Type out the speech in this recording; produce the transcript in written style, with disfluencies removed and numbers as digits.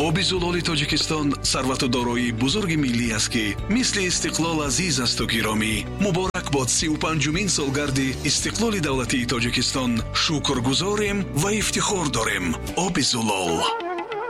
оби зулоли тоҷикистон сарвату дороии бузурги миллӣ аст ки мисли истиқлол азиз асту гиромӣ. муборак бод 35-умин солгарди истиқлоли давлатии тоҷикистон. шукргузорем ва ифтихор дорем. оби зулол.